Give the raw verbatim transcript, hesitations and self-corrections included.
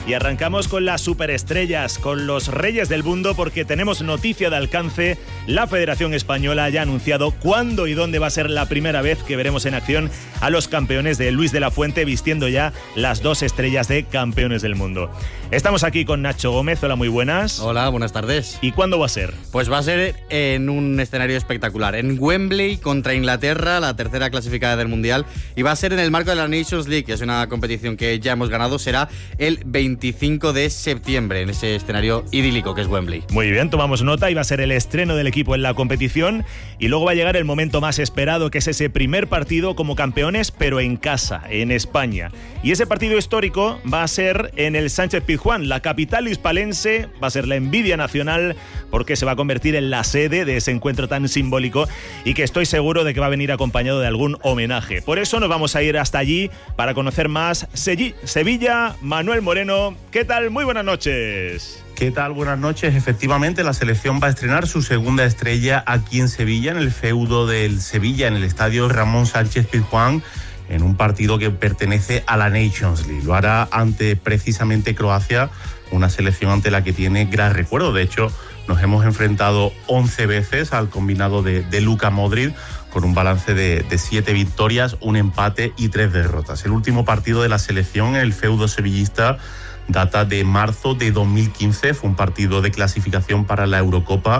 Y arrancamos con las superestrellas, con los reyes del mundo, porque tenemos noticia de alcance. La Federación Española ya ha anunciado cuándo y dónde va a ser la primera vez que veremos en acción a los campeones de Luis de la Fuente vistiendo ya las dos estrellas de campeones del mundo. Estamos aquí con Nacho Gómez. Hola, muy buenas. Hola, buenas tardes. ¿Y cuándo va a ser? Pues va a ser en un escenario espectacular, en Wembley contra Inglaterra, la tercera clasificada del Mundial, y va a ser en el marco de la Nations League, que es una competición que ya hemos ganado. Será el veinticinco de septiembre en ese escenario idílico que es Wembley. Muy bien, tomamos nota, y va a ser el estreno del equipo en la competición, y luego va a llegar el momento más esperado, que es ese primer partido como campeones, pero en casa, en España. Y ese partido histórico va a ser en el Sánchez Pizjuán, la capital hispalense. Va a ser la envidia nacional, porque se va a convertir en la sede de ese encuentro tan simbólico, y que estoy seguro de que va a venir acompañado de algún homenaje. Por eso nos vamos a ir hasta allí para conocer más Sevilla. Manuel Moreno, ¿qué tal? Muy buenas noches. ¿Qué tal? Buenas noches. Efectivamente, la selección va a estrenar su segunda estrella aquí en Sevilla, en el feudo del Sevilla, en el estadio Ramón Sánchez Pizjuán, en un partido que pertenece a la Nations League. Lo hará ante precisamente Croacia, una selección ante la que tiene gran recuerdo. De hecho, nos hemos enfrentado once veces al combinado de, de Luka Modric, con un balance de, de siete victorias, un empate y tres derrotas. El último partido de la selección en el feudo sevillista data de marzo de dos mil quince, fue un partido de clasificación para la Eurocopa